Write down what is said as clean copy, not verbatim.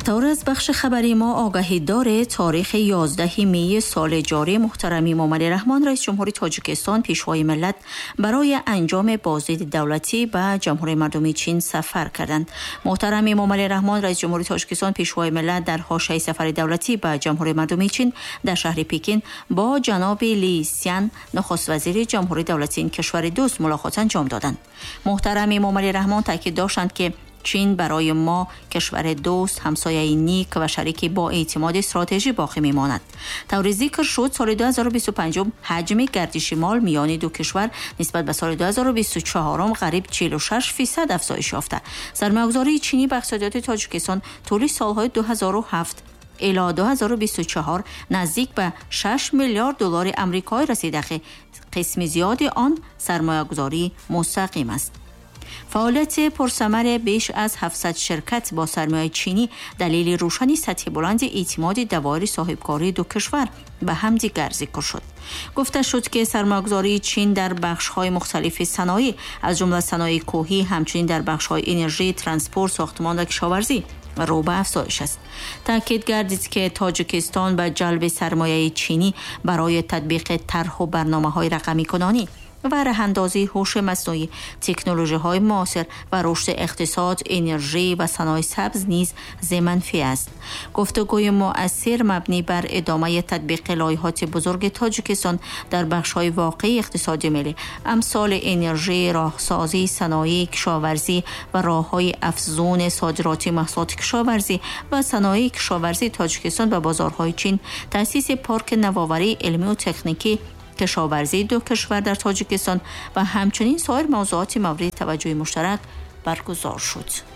طور از بخش خبری ما آگاهی داره تاریخ 11 می سال جاری محترم امام علی رحمان رئیس جمهوری تاجیکستان پیشوای ملت برای انجام بازدید دولتی به جمهوری مردمی چین سفر کردند. محترم امام علی رحمان رئیس جمهوری تاجیکستان پیشوای ملت در حاشیه سفر دولتی به جمهوری مردمی چین در شهر پکین با جناب لی سیان نخست وزیر جمهوری دولتی این کشور دوست ملاقات انجام دادند. محترم امام علی رحمان تاکید داشتند که چین برای ما کشور دوست، همسایه نیک و شریک با اعتماد استراتژی باقی میماند. طور ذکر شد سال 2025 حجم گردش مال میان دو کشور نسبت به سال 2024 قریب 46% افزایش یافته. سرمایه‌گذاری چینی به اقتصاد تاجیکستان طول سالهای 2007 الی 2024 نزدیک به 6 میلیارد دلار آمریکایی رسیده که قسم زیادی آن سرمایه‌گذاری مستقیم است. فعالیت پرثمر بیش از 700 شرکت با سرمایه چینی دلیل روشنی سطح بلند اعتماد دوائر صاحبکاری دو کشور به همدیگر ذکر شد. گفته شد که سرمایه‌گذاری چین در بخش‌های مختلف صنایع از جمله صنایع کوهی همچنین در بخش‌های انرژی، ترانسپورت، ساختمان و کشاورزی رو به افزایش است. تاکید گردید که تاجیکستان به جلب سرمایه چینی برای تطبیق طرح و برنامه‌های رقمی کنانی و راه‌اندازی هوش مصنوعی، تکنولوژی‌های معاصر و رشد اقتصاد، انرژی و صنایع سبز نیز ضمن‌فی است. گفتگوی مؤثر مبنی بر ادامه تطبیق لایحات بزرگ تاجیکستان در بخش‌های واقعی اقتصاد ملی، امثال انرژی، راهسازی، صنایع کشاورزی و راه‌های افزون صادرات محصولات کشاورزی و صنایع کشاورزی تاجیکستان به بازارهای چین، تأسیس پارک نوآوری علمی و تکنیکی کشاورزی دو کشور در تاجیکستان و همچنین سایر موضوعات مورد توجه مشترک برگزار شد.